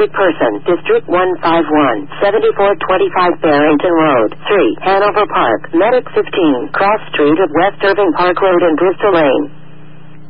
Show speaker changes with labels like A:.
A: Injured person, District 151, 7425 Barrington Road, 3, Hanover Park, Medic 15, Cross Street of West Irving Park Road and Bristol Lane.